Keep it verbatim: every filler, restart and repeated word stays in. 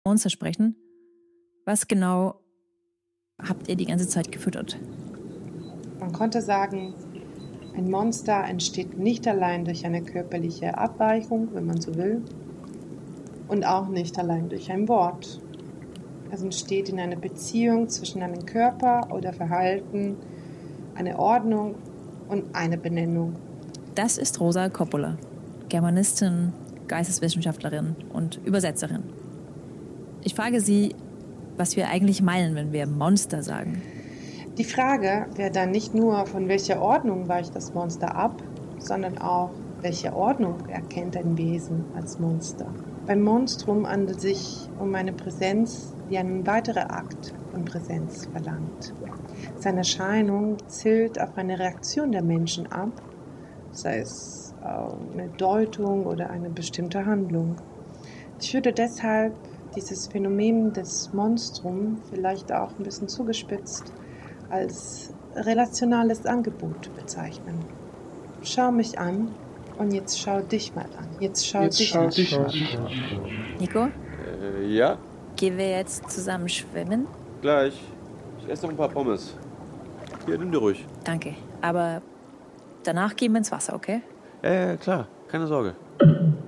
Monster sprechen. Was genau habt ihr die ganze Zeit gefüttert? Man konnte sagen, ein Monster entsteht nicht allein durch eine körperliche Abweichung, wenn man so will, und auch nicht allein durch ein Wort. Es entsteht in einer Beziehung zwischen einem Körper oder Verhalten, eine Ordnung und eine Benennung. Das ist Rosa Coppola, Germanistin, Geisteswissenschaftlerin und Übersetzerin. Ich frage sie, was wir eigentlich meinen, wenn wir Monster sagen. Die Frage wäre dann nicht nur, von welcher Ordnung weicht das Monster ab, sondern auch, welche Ordnung erkennt ein Wesen als Monster. Beim Monstrum handelt es sich um eine Präsenz, die einen weiteren Akt von Präsenz verlangt. Seine Erscheinung zielt auf eine Reaktion der Menschen ab, sei es eine Deutung oder eine bestimmte Handlung. Ich würde deshalb dieses Phänomen des Monstrum vielleicht auch ein bisschen zugespitzt als relationales Angebot bezeichnen. Schau mich an und jetzt schau dich mal an. Jetzt schau jetzt dich schau mal dich an. an. Nico, Äh, ja, gehen wir jetzt zusammen schwimmen? gleich. Ich esse noch ein paar Pommes. Hier, nimm dir ruhig. Danke, aber danach gehen wir ins Wasser, okay? Ja, ja, klar. Keine Sorge.